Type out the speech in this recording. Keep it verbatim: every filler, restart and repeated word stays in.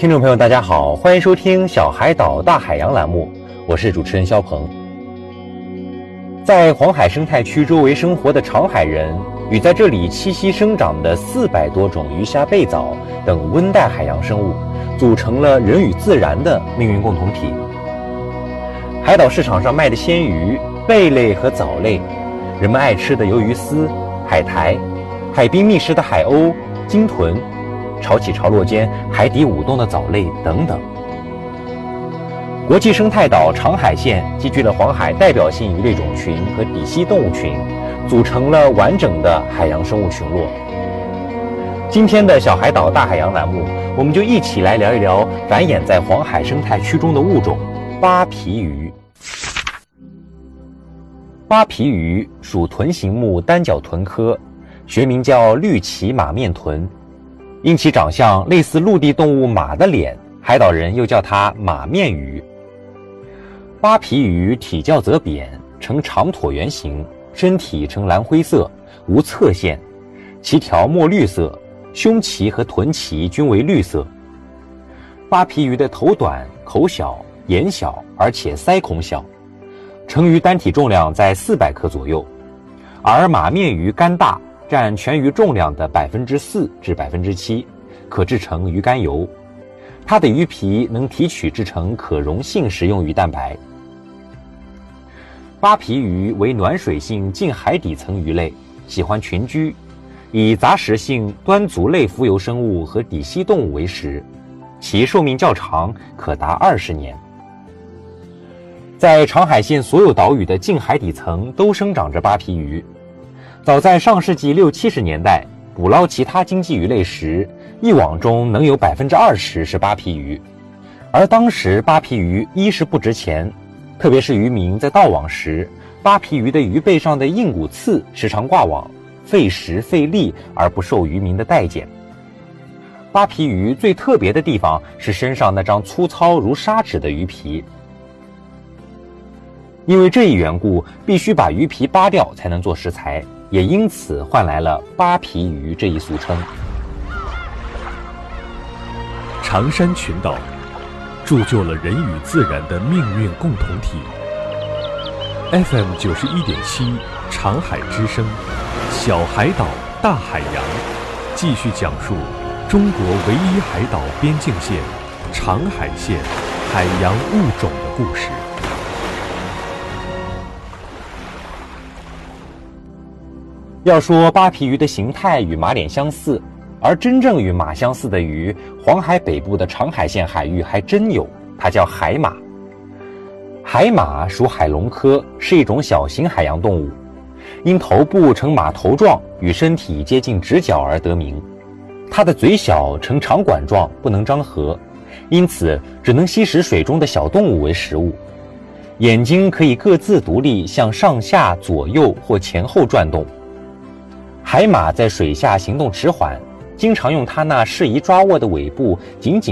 听众朋友大家好，欢迎收听小海岛大海洋栏目，我是主持人肖鹏。在黄海生态区周围生活的长海人与在这里栖息生长的四百多种鱼虾贝藻等温带海洋生物，组成了人与自然的命运共同体。海岛市场上卖的鲜鱼、贝类和藻类，人们爱吃的鱿鱼丝、海苔，海滨觅食的海鸥、鲸豚，潮起潮落间海底舞动的藻类等等。国际生态岛长海县集聚了黄海代表性鱼类种群和底栖动物群，组成了完整的海洋生物群落。今天的小海岛大海洋栏目，我们就一起来聊一聊繁衍在黄海生态区中的物种扒皮鱼。扒皮鱼属豚形目单角豚科，学名叫绿鳍马面豚，因其长相类似陆地动物马的脸，海岛人又叫它马面鱼。扒皮鱼体较则扁，呈长椭圆形，身体呈蓝灰色，无侧线，鳍条墨绿色，胸鳍和臀鳍均为绿色。扒皮鱼的头短，口小，眼小，而且鳃孔小，成鱼单体重量在四百克左右，而马面鱼肝大，占全鱼重量的百分之四至百分之七，可制成鱼肝油。它的鱼皮能提取制成可溶性食用鱼蛋白。扒皮鱼为暖水性近海底层鱼类，喜欢群居，以杂食性端足类浮游生物和底栖动物为食，其寿命较长，可达二十年。在长海县所有岛屿的近海底层都生长着扒皮鱼。早在上世纪六七十年代，捕捞其他经济鱼类时，一网中能有百分之二十是扒皮鱼。而当时扒皮鱼一是不值钱，特别是渔民在盗网时，扒皮鱼的鱼背上的硬骨刺时常挂网，费时费力而不受渔民的待见。扒皮鱼最特别的地方是身上那张粗糙如砂纸的鱼皮。因为这一缘故，必须把鱼皮扒掉才能做食材，也因此换来了扒皮鱼这一俗称。 长山群岛铸就了人与自然的命运共同体。F M 九十一点七长海之声，小海岛大海洋，继续讲述中国唯一海岛边境线长海县海洋物种的故事。 要说扒皮鱼的形态与马脸相似，而真正与马相似的鱼，黄海北部的长海县海域还真有，它叫海马。海马属海龙科，是一种小型海洋动物，因头部呈马头状，与身体接近直角而得名。它的嘴小，呈长管状，不能张合，因此只能吸食水中的小动物为食物。眼睛可以各自独立向上下、左右或前后转动。海马在水下行动迟缓，经常用它那适宜抓握的尾部紧紧